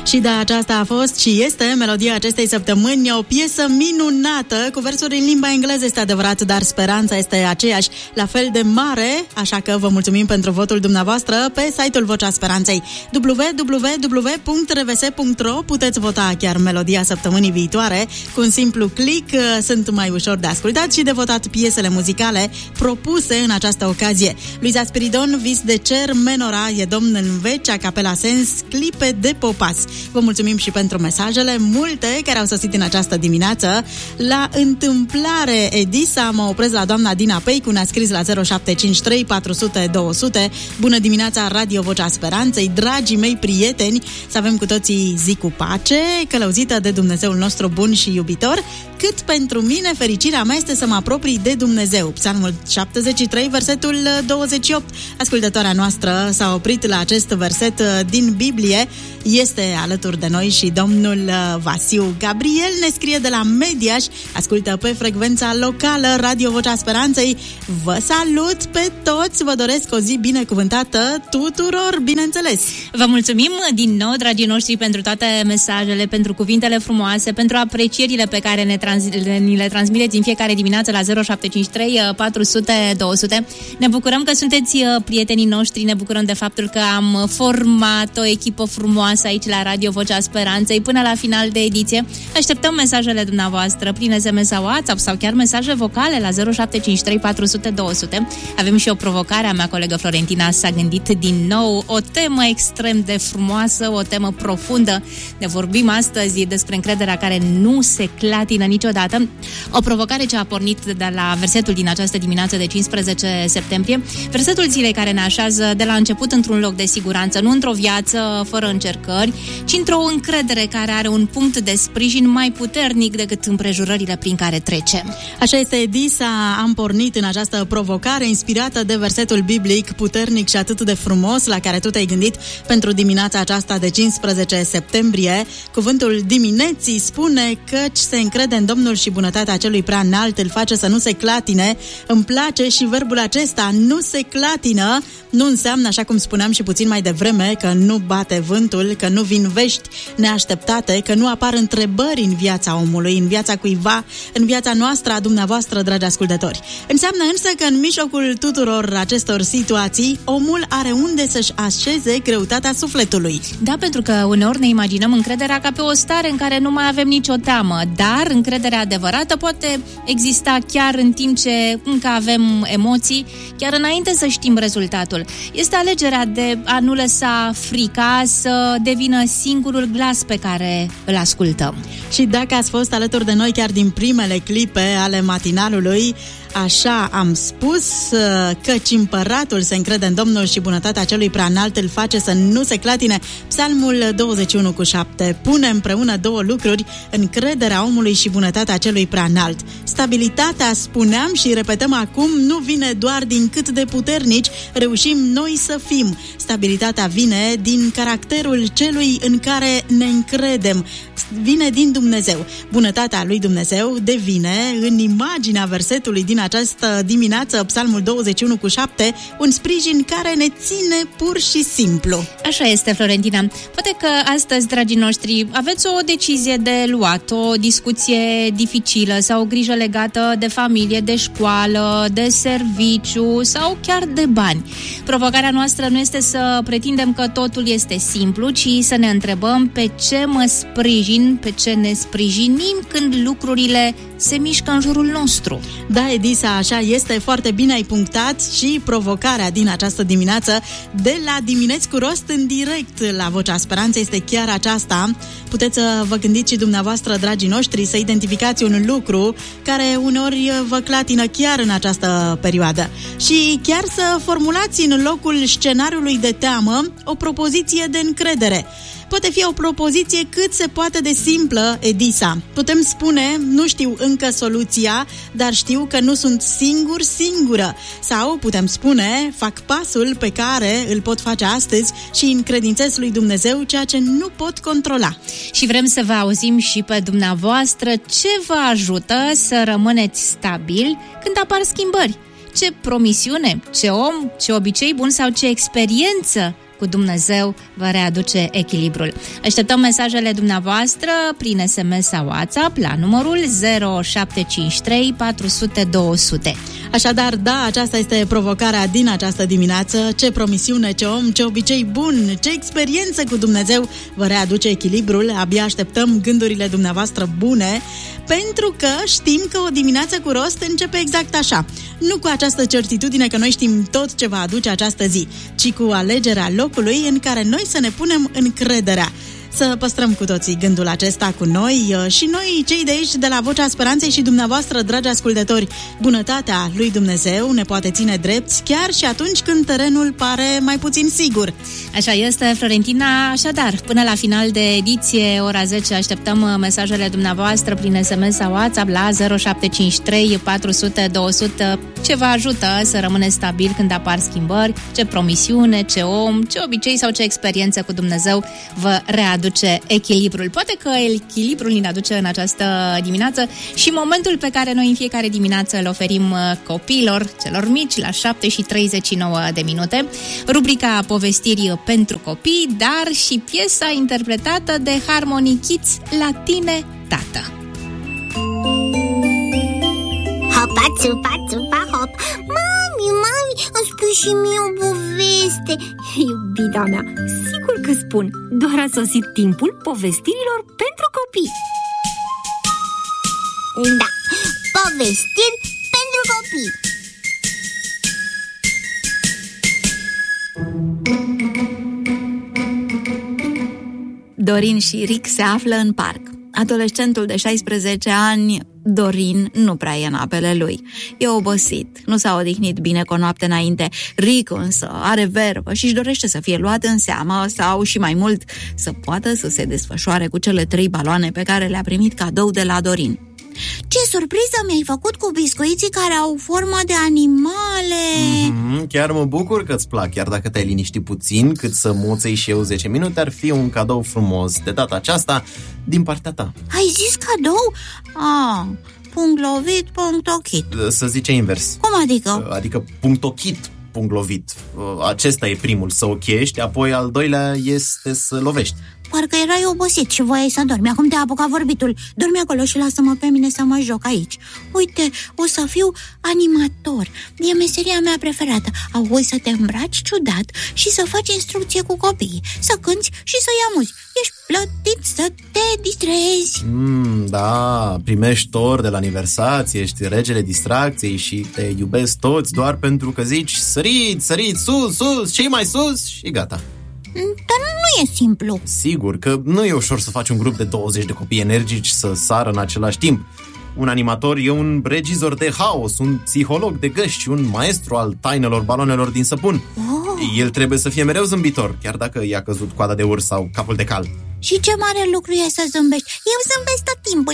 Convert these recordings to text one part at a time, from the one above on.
Și da, aceasta a fost și este melodia acestei săptămâni, o piesă minunată, cu versuri în limba engleză, este adevărat, dar speranța este aceeași, la fel de mare, așa că vă mulțumim pentru votul dumneavoastră pe site-ul Vocea Speranței www.rvs.ro. Puteți vota chiar melodia săptămânii viitoare, cu un simplu click sunt mai ușor de ascultat și de votat piesele muzicale propuse în această ocazie. Luiza Spiridon, Vis de cer, Menora, E domn în veci, A capela sens, Clipe de popas. Vă mulțumim și pentru mesajele multe care au sosit în această dimineață. La întâmplare, Edisa, mă opresc la doamna Dina Peicu, ne-a scris la 0753 400 200. Bună dimineața, Radio Vocea Speranței, dragii mei prieteni, să avem cu toții zi cu pace, călăuzită de Dumnezeul nostru bun și iubitor. Cât pentru mine, fericirea mea este să mă apropii de Dumnezeu. Psalmul 73, versetul 28. Ascultătoarea noastră s-a oprit la acest verset din Biblie. Este alături de noi și domnul Vasiu Gabriel, ne scrie de la Mediaș, ascultă pe frecvența locală Radio Vocea Speranței. Vă salut pe toți, vă doresc o zi binecuvântată tuturor, bineînțeles. Vă mulțumim din nou, dragii noștri, pentru toate mesajele, pentru cuvintele frumoase, pentru aprecierile pe care ni le transmiteți în fiecare dimineață la 0753 400 200. Ne bucurăm că sunteți prietenii noștri, ne bucurăm de faptul că am format o echipă frumoasă aici la Radio Vocea Speranței până la final de ediție. Așteptăm mesajele dumneavoastră prin SMS sau WhatsApp sau chiar mesaje vocale la 0753 400 200. Avem și o provocare, a mea colegă Florentina s-a gândit din nou o temă extrem de frumoasă, o temă profundă. Ne vorbim astăzi despre încrederea care nu se clatină niciodată. O provocare ce a pornit de la versetul din această dimineață de 15 septembrie. Versetul zilei care ne așează de la început într-un loc de siguranță, nu într-o viață fără încercări, ci într-o încredere care are un punct de sprijin mai puternic decât împrejurările prin care trecem. Așa este, Edisa, am pornit în această provocare inspirată de versetul biblic puternic și atât de frumos la care tu te-ai gândit pentru dimineața aceasta de 15 septembrie. Cuvântul dimineții spune căci se încrede în Domnul și bunătatea celui prea înalt îl face să nu se clatine. Îmi place și verbul acesta, nu se clatină, nu înseamnă, așa cum spuneam și puțin mai devreme, că nu bate vântul, că nu vin vești neașteptate, că nu apar întrebări în viața omului, în viața cuiva, în viața noastră, a dumneavoastră, dragi ascultători. Înseamnă însă că în mijlocul tuturor acestor situații, omul are unde să-și așeze greutatea sufletului. Da, pentru că uneori ne imaginăm încrederea ca pe o stare în care nu mai avem nicio teamă, dar încrederea adevărată poate exista chiar în timp ce încă avem emoții, chiar înainte să știm rezultatul. Este alegerea de a nu lăsa frica să devină singurul glas pe care îl ascultăm. Și dacă ați fost alături de noi chiar din primele clipe ale matinalului, așa am spus, căci împăratul se încrede în Domnul și bunătatea celui prea înalt îl face să nu se clatine. Psalmul 21:7 pune împreună două lucruri, încrederea omului și bunătatea celui prea înalt. Stabilitatea, spuneam și repetăm acum, nu vine doar din cât de puternici reușim noi să fim. Stabilitatea vine din caracterul celui în care ne încredem. Vine din Dumnezeu. Bunătatea lui Dumnezeu devine, în imaginea versetului din această dimineață, Psalmul 21:7, un sprijin care ne ține pur și simplu. Așa este, Florentina. Poate că astăzi, dragii noștri, aveți o decizie de luat, o discuție dificilă sau o grijă legată de familie, de școală, de serviciu sau chiar de bani. Provocarea noastră nu este să pretindem că totul este simplu, ci să ne întrebăm pe ce mă sprijin, pe ce ne sprijinim când lucrurile se mișcă în jurul nostru. Da, Edisa, așa este, foarte bine ai punctat și provocarea din această dimineață de la Dimineți cu Rost în direct la Vocea Speranței este chiar aceasta. Puteți să vă gândiți și dumneavoastră, dragii noștri, să identificați un lucru care uneori vă clatină chiar în această perioadă și chiar să formulați în locul scenariului de teamă o propoziție de încredere. Poate fi o propoziție cât se poate de simplă, Edisa. Putem spune, nu știu încă soluția, dar știu că nu sunt singură. Sau putem spune, fac pasul pe care îl pot face astăzi și încredințez lui Dumnezeu ceea ce nu pot controla. Și vrem să vă auzim și pe dumneavoastră ce vă ajută să rămâneți stabili când apar schimbări. Ce promisiune, ce om, ce obicei bun sau ce experiență cu Dumnezeu vă readuce echilibrul. Așteptăm mesajele dumneavoastră prin SMS sau WhatsApp la numărul 0753 400 200. Așadar, da, aceasta este provocarea din această dimineață. Ce promisiune, ce om, ce obicei bun, ce experiență cu Dumnezeu vă readuce echilibrul. Abia așteptăm gândurile dumneavoastră bune, pentru că știm că o dimineață cu rost începe exact așa. Nu cu această certitudine că noi știm tot ce va aduce această zi, ci cu alegerea locului în care noi să ne punem încrederea. Să păstrăm cu toții gândul acesta cu noi și noi, cei de aici, de la Vocea Speranței și dumneavoastră, dragi ascultători. Bunătatea lui Dumnezeu ne poate ține drepți chiar și atunci când terenul pare mai puțin sigur. Așa este, Florentina. Așadar, până la final de ediție, ora 10, așteptăm mesajele dumneavoastră prin SMS sau WhatsApp la 0753 400 200. Ce vă ajută să rămâneți stabil când apar schimbări, ce promisiune, ce om, ce obicei sau ce experiență cu Dumnezeu vă readuce echilibrul. Poate că echilibrul ne aduce în această dimineață și momentul pe care noi în fiecare dimineață îl oferim copiilor, celor mici, la 7:39. Rubrica Povestiri pentru copii, dar și piesa interpretată de Harmony Kids, La tine, tată. Hopa, țupa, țupa, hop. Mami, îmi spui și mie o poveste. Iubita mea, sigur că spun. Doar a sosit timpul povestirilor pentru copii. Da, povestiri pentru copii. Dorin și Rick se află în parc. Adolescentul de 16 ani, Dorin, nu prea e în apele lui. E obosit, nu s-a odihnit bine cu o noapte înainte. Rick însă are vervă și își dorește să fie luat în seamă sau, și mai mult, să poată să se desfășoare cu cele 3 baloane pe care le-a primit cadou de la Dorin. Ce surpriză mi-ai făcut cu biscuiții care au formă de animale! Chiar mă bucur că-ți plac, chiar dacă te-ai liniștit puțin, cât să moței și eu 10 minute, ar fi un cadou frumos, de data aceasta, din partea ta. Ai zis cadou? Punct lovit, punct ochit. Să zice invers. Cum adică? Adică punct ochit, punct lovit. Acesta e primul, să ochești, apoi al doilea este să lovești. Parcă erai obosit și voiai să dormi. Acum te-a apucat vorbitul. Dormi acolo și lasă-mă pe mine să mă joc aici. Uite, o să fiu animator. E meseria mea preferată. Auzi, să te îmbraci ciudat și să faci instrucție cu copiii, să cânti și să-i amuzi. Ești plătit să te distrezi. Da, primești tor de la aniversație, ești regele distracției și te iubesc toți doar pentru că zici săriți, sus, cei mai sus și gata. Dar nu e simplu. Sigur că nu e ușor să faci un grup de 20 de copii energici să sară în același timp. Un animator e un regizor de haos, un psiholog de găști și un maestru al tainelor balonelor din săpun. El trebuie să fie mereu zâmbitor, chiar dacă i-a căzut coada de urs sau capul de cal. Și ce mare lucru e să zâmbești. Eu zâmbesc tot timpul.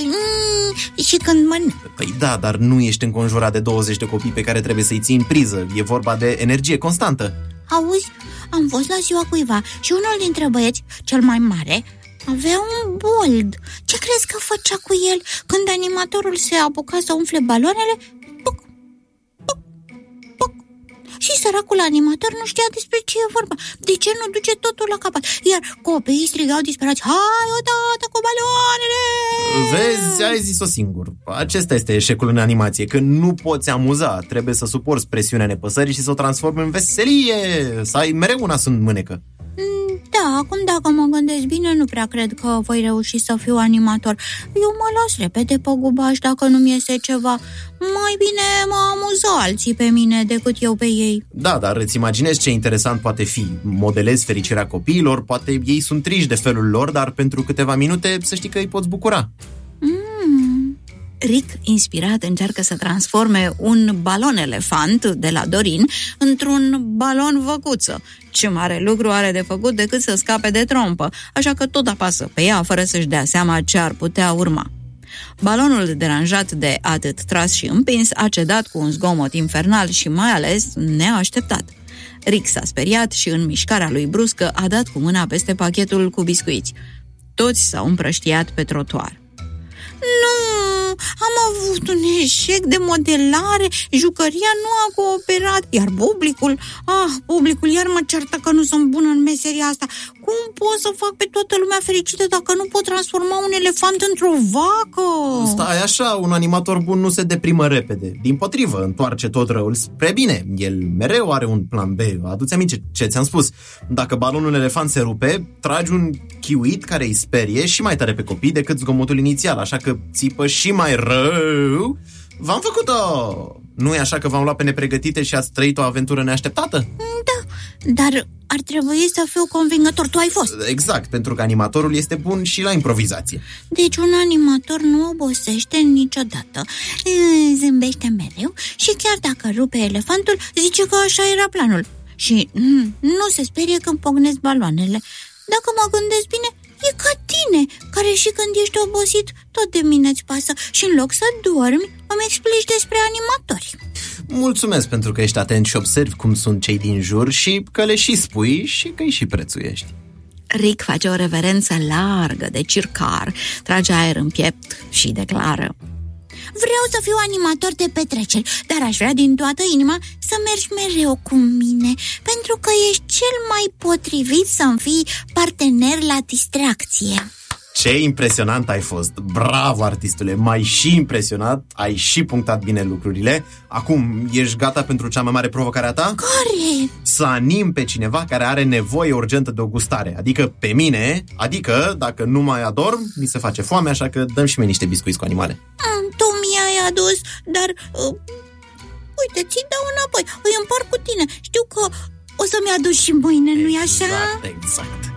Și când mănânc. Păi da, dar nu ești înconjurat de 20 de copii pe care trebuie să-i ții în priză. E vorba de energie constantă. Auzi, am fost la ziua cuiva și unul dintre băieți, cel mai mare, avea un bold. Ce crezi că făcea cu el când animatorul se apuca să umfle baloanele? Puc, puc, puc. Și săracul animator nu știa despre ce e vorba. De ce nu duce totul la capăt? Iar copiii strigau disperați: hai odată cu baloanele! Vezi, ai zis-o singur. Acesta este eșecul în animație, că nu poți amuza. Trebuie să suporți presiunea nepăsării și să o transformi în veselie, să ai mereu un as în mânecă. Da, acum dacă mă gândesc bine, nu prea cred că voi reuși să fiu animator. Eu mă las repede pe gubaș dacă nu-mi iese ceva. Mai bine mă amuză alții pe mine decât eu pe ei. Da, dar îți imaginezi ce interesant poate fi. Modelezi fericirea copiilor, poate ei sunt triști de felul lor, dar pentru câteva minute să știi că îi poți bucura. Rick, inspirat, încearcă să transforme un balon elefant de la Dorin într-un balon văcuță. Ce mare lucru are de făcut decât să scape de trompă, așa că tot apasă pe ea fără să-și dea seama ce ar putea urma. Balonul, deranjat de atât tras și împins, a cedat cu un zgomot infernal și mai ales neașteptat. Rick s-a speriat și în mișcarea lui bruscă a dat cu mâna peste pachetul cu biscuiți. Toți s-au împrăștiat pe trotuar. Nu! am avut un eșec de modelare, jucăria nu a cooperat, iar publicul iar mă ceartă că nu sunt bună în meseria asta. Cum pot să fac pe toată lumea fericită dacă nu pot transforma un elefant într-o vacă? Stai așa, un animator bun nu se deprimă repede. Dimpotrivă, întoarce tot răul spre bine. El mereu are un plan B. Adu-ți aminte ce ți-am spus. Dacă balonul elefant se rupe, tragi un chiuit care îi sperie și mai tare pe copii decât zgomotul inițial, așa că țipă și mai rău. V-am făcut-o! Nu e așa că v-am luat pe nepregătite și ați trăit o aventură neașteptată? Da, dar ar trebui să fiu convingător. Tu ai fost. Exact, pentru că animatorul este bun și la improvizație. Deci un animator nu obosește niciodată. Zâmbește mereu și chiar dacă rupe elefantul, zice că așa era planul. Și nu se sperie când pocnesc baloanele. Dacă mă gândesc bine, e ca tine, care și când ești obosit, tot de mine îți pasă și în loc să dormi, îmi explici despre animatori. Mulțumesc pentru că ești atent și observi cum sunt cei din jur și că le și spui și că îi și prețuiești. Rick face o reverență largă de circar, trage aer în piept și declară: vreau să fiu animator de petreceri, dar aș vrea din toată inima să mergi mereu cu mine, pentru că ești cel mai potrivit să-mi fii partener la distracție. Ce impresionant ai fost! Bravo, artistule! M-ai și impresionat, ai și punctat bine lucrurile. Acum, ești gata pentru cea mai mare provocare a ta? Care? Să anim pe cineva care are nevoie urgentă de o gustare. Adică pe mine, adică dacă nu mai adorm, mi se face foame, așa că dăm și mie niște biscuiți cu animale. Tu mi-ai adus, dar uite, ți-i dau înapoi, îi împart cu tine. Știu că o să-mi aduci și mâine, nu-i așa? Exact.